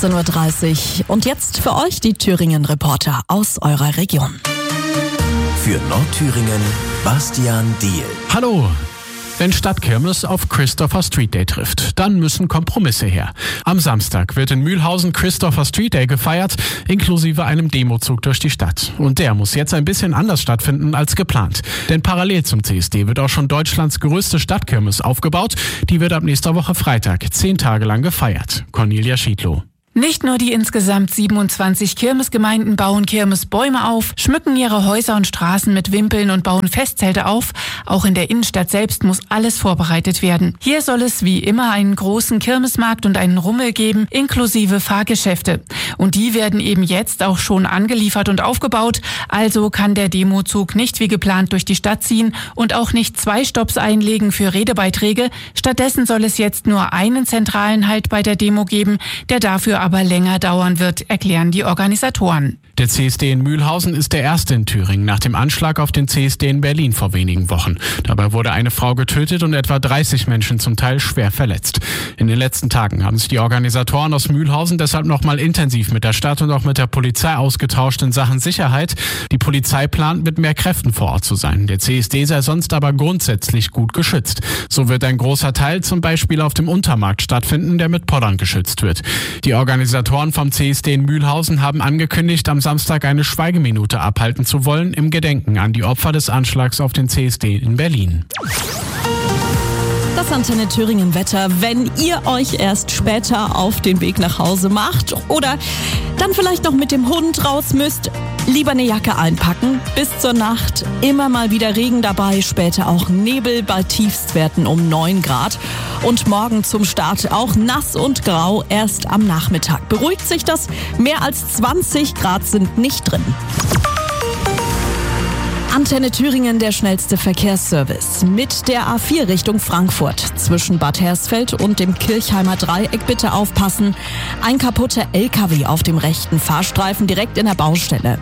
18.30 Uhr. Und jetzt für euch die Thüringen-Reporter aus eurer Region. Für Nordthüringen, Bastian Diehl. Hallo! Wenn Stadtkirmes auf Christopher Street Day trifft, dann müssen Kompromisse her. Am Samstag wird in Mühlhausen Christopher Street Day gefeiert, inklusive einem Demozug durch die Stadt. Und der muss jetzt ein bisschen anders stattfinden als geplant. Denn parallel zum CSD wird auch schon Deutschlands größte Stadtkirmes aufgebaut. Die wird ab nächster Woche Freitag 10 Tage lang gefeiert. Cornelia Schiedlow. Nicht nur die insgesamt 27 Kirmesgemeinden bauen Kirmesbäume auf, schmücken ihre Häuser und Straßen mit Wimpeln und bauen Festzelte auf, auch in der Innenstadt selbst muss alles vorbereitet werden. Hier soll es wie immer einen großen Kirmesmarkt und einen Rummel geben, inklusive Fahrgeschäfte. Und die werden eben jetzt auch schon angeliefert und aufgebaut, also kann der Demozug nicht wie geplant durch die Stadt ziehen und auch nicht 2 Stopps einlegen für Redebeiträge. Stattdessen soll es jetzt nur einen zentralen Halt bei der Demo geben, der dafür aber länger dauern wird, erklären die Organisatoren. Der CSD in Mühlhausen ist der erste in Thüringen nach dem Anschlag auf den CSD in Berlin vor wenigen Wochen. Dabei wurde eine Frau getötet und etwa 30 Menschen zum Teil schwer verletzt. In den letzten Tagen haben sich die Organisatoren aus Mühlhausen deshalb nochmal intensiv mit der Stadt und auch mit der Polizei ausgetauscht in Sachen Sicherheit. Die Polizei plant, mit mehr Kräften vor Ort zu sein. Der CSD sei sonst aber grundsätzlich gut geschützt. So wird ein großer Teil zum Beispiel auf dem Untermarkt stattfinden, der mit Pollern geschützt wird. Die Organisatoren vom CSD in Mühlhausen haben angekündigt, am Samstag eine Schweigeminute abhalten zu wollen im Gedenken an die Opfer des Anschlags auf den CSD in Berlin. Das Antenne Thüringen Wetter, wenn ihr euch erst später auf den Weg nach Hause macht oder dann vielleicht noch mit dem Hund raus müsst, lieber eine Jacke einpacken. Bis zur Nacht immer mal wieder Regen dabei, später auch Nebel bei Tiefstwerten um 9 Grad. Und morgen zum Start auch nass und grau erst am Nachmittag. Beruhigt sich das? Mehr als 20 Grad sind nicht drin. Antenne Thüringen, der schnellste Verkehrsservice. Mit der A4 Richtung Frankfurt. Zwischen Bad Hersfeld und dem Kirchheimer Dreieck bitte aufpassen. Ein kaputter LKW auf dem rechten Fahrstreifen direkt in der Baustelle.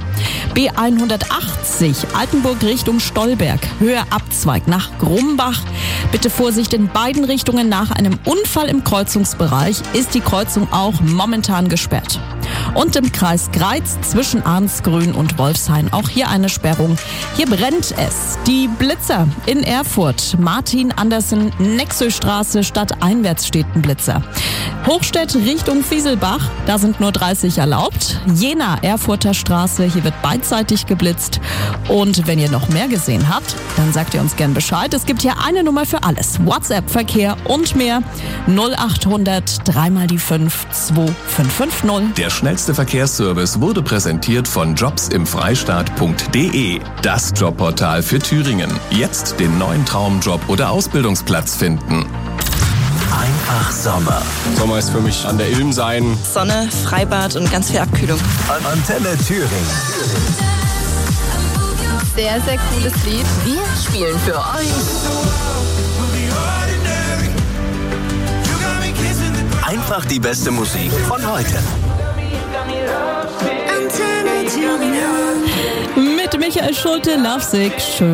B180 Altenburg Richtung Stolberg. Höher Abzweig nach Grumbach. Bitte Vorsicht in beiden Richtungen. Nach einem Unfall im Kreuzungsbereich ist die Kreuzung auch momentan gesperrt. Und im Kreis Greiz zwischen Arnsgrün und Wolfshain auch hier eine Sperrung. Hier brennt es. Die Blitzer in Erfurt. Martin Andersen, Nexöstraße, stadteinwärts steht ein Blitzer. Hochstedt Richtung Fieselbach, da sind nur 30 erlaubt. Jena, Erfurter Straße, hier wird beidseitig geblitzt. Und wenn ihr noch mehr gesehen habt, dann sagt ihr uns gern Bescheid. Es gibt hier eine Nummer für alles. WhatsApp, Verkehr und mehr. 0800 3 mal die 5 2550. Der schnellste Verkehrsservice wurde präsentiert von jobsimfreistaat.de. Das Jobportal für Thüringen. Jetzt den neuen Traumjob oder Ausbildungsplatz finden. Einfach Sommer. Sommer ist für mich an der Ilm sein. Sonne, Freibad und ganz viel Abkühlung. Antenne Thüringen. Sehr, sehr cooles Lied. Wir spielen für euch Einfach die beste Musik von heute. mit Michael Schulte, Lovesick. Schön.